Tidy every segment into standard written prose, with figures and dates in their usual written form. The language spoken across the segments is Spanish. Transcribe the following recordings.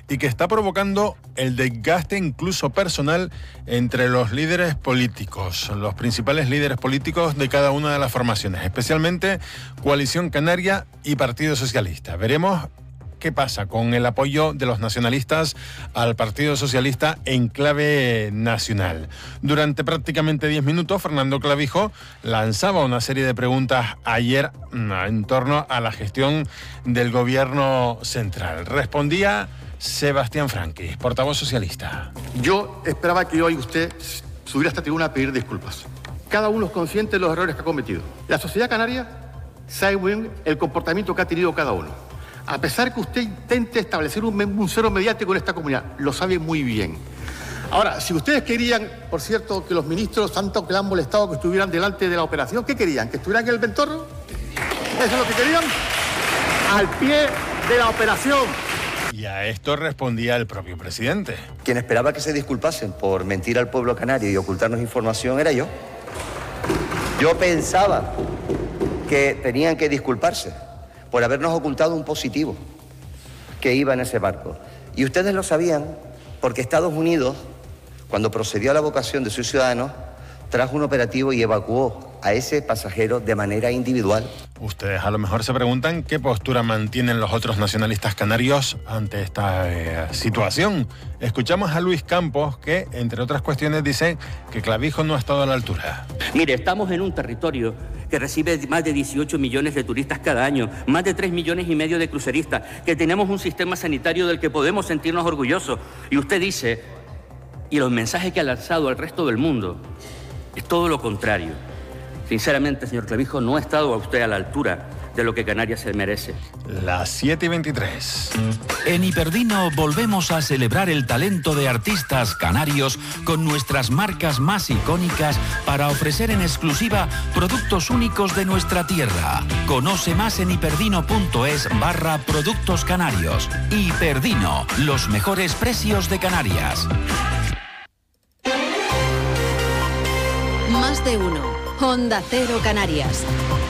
y que está provocando el desgaste incluso personal entre los líderes políticos, los principales líderes políticos de cada una de las formaciones, especialmente Coalición Canaria y Partido Socialista. Veremos qué pasa con el apoyo de los nacionalistas al Partido Socialista en clave nacional. Durante prácticamente 10 minutos, Fernando Clavijo lanzaba una serie de preguntas ayer en torno a la gestión del gobierno central. Respondía Sebastián Franqui, portavoz socialista. Yo esperaba que hoy usted subiera a esta tribuna a pedir disculpas. Cada uno es consciente de los errores que ha cometido. La sociedad canaria sabe muy bien el comportamiento que ha tenido cada uno. A pesar que usted intente establecer un cero mediático en esta comunidad, lo sabe muy bien. Ahora, si ustedes querían, por cierto, que los ministros, tanto que le han molestado, que estuvieran delante de la operación, ¿qué querían? ¿Que estuvieran en el Ventorro? ¿Eso es lo que querían? Al pie de la operación. Y a esto respondía el propio presidente. Quien esperaba que se disculpasen por mentir al pueblo canario y ocultarnos información era yo. Yo pensaba que tenían que disculparse por habernos ocultado un positivo que iba en ese barco. Y ustedes lo sabían porque Estados Unidos, cuando procedió a la evacuación de sus ciudadanos, trajo un operativo y evacuó a ese pasajero de manera individual. Ustedes a lo mejor se preguntan qué postura mantienen los otros nacionalistas canarios ante esta situación. Escuchamos a Luis Campos que, entre otras cuestiones, dice que Clavijo no ha estado a la altura. Mire, estamos en un territorio que recibe más de 18 millones de turistas cada año, más de 3,5 millones de cruceristas, que tenemos un sistema sanitario del que podemos sentirnos orgullosos. Y usted dice, y los mensajes que ha lanzado al resto del mundo, es todo lo contrario. Sinceramente, señor Clavijo, no ha estado a usted a la altura de lo que Canarias se merece. Las 7:23. En Hiperdino volvemos a celebrar el talento de artistas canarios con nuestras marcas más icónicas para ofrecer en exclusiva productos únicos de nuestra tierra. Conoce más en hiperdino.es/productos canarios. Hiperdino, los mejores precios de Canarias. Más de uno. Onda Cero Canarias.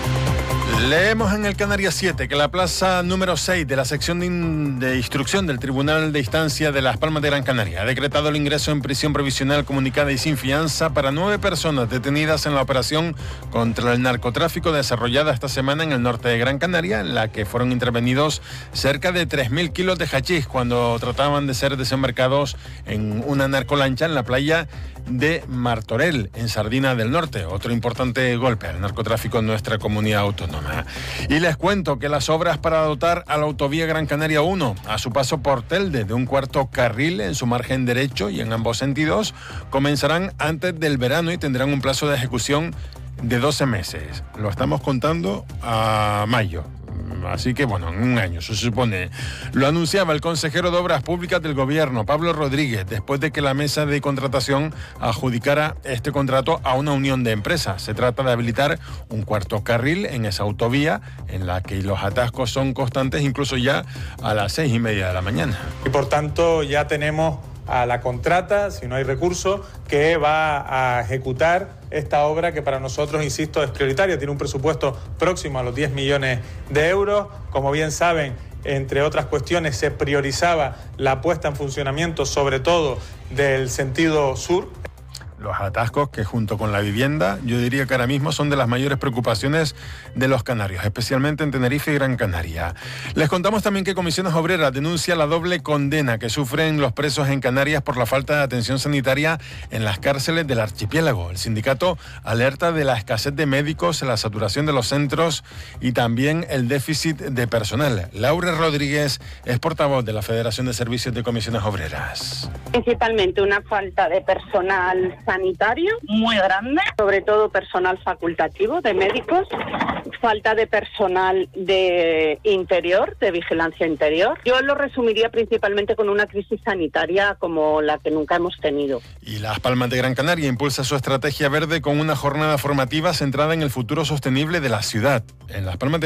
Leemos en el Canarias 7 que la plaza número 6 de la sección de instrucción del Tribunal de Instancia de Las Palmas de Gran Canaria ha decretado el ingreso en prisión provisional comunicada y sin fianza para 9 personas detenidas en la operación contra el narcotráfico desarrollada esta semana en el norte de Gran Canaria, en la que fueron intervenidos cerca de 3.000 kilos de hachís cuando trataban de ser desembarcados en una narcolancha en la playa de Martorell, en Sardina del Norte. Otro importante golpe al narcotráfico en nuestra comunidad autónoma. Y les cuento que las obras para dotar a la autovía Gran Canaria 1 a su paso por Telde de un cuarto carril en su margen derecho y en ambos sentidos comenzarán antes del verano y tendrán un plazo de ejecución de 12 meses. Lo estamos contando a mayo. Así que, bueno, en un año, se supone. Lo anunciaba el consejero de Obras Públicas del Gobierno, Pablo Rodríguez, después de que la mesa de contratación adjudicara este contrato a una unión de empresas. Se trata de habilitar un cuarto carril en esa autovía en la que los atascos son constantes, incluso ya a las 6:30 de la mañana. Y por tanto ya tenemos a la contrata, si no hay recursos, que va a ejecutar esta obra que para nosotros, insisto, es prioritaria. Tiene un presupuesto próximo a los 10 millones de euros. Como bien saben, entre otras cuestiones, se priorizaba la puesta en funcionamiento, sobre todo del sentido sur. Los atascos que junto con la vivienda, yo diría que ahora mismo son de las mayores preocupaciones de los canarios, especialmente en Tenerife y Gran Canaria. Les contamos también que Comisiones Obreras denuncia la doble condena que sufren los presos en Canarias por la falta de atención sanitaria en las cárceles del archipiélago. El sindicato alerta de la escasez de médicos, la saturación de los centros y también el déficit de personal. Laura Rodríguez es portavoz de la Federación de Servicios de Comisiones Obreras. Principalmente una falta de personal sanitario muy grande, sobre todo personal facultativo de médicos, falta de personal de interior, de vigilancia interior. Yo lo resumiría principalmente con una crisis sanitaria como la que nunca hemos tenido. Y Las Palmas de Gran Canaria impulsa su estrategia verde con una jornada formativa centrada en el futuro sostenible de la ciudad. En Las Palmas de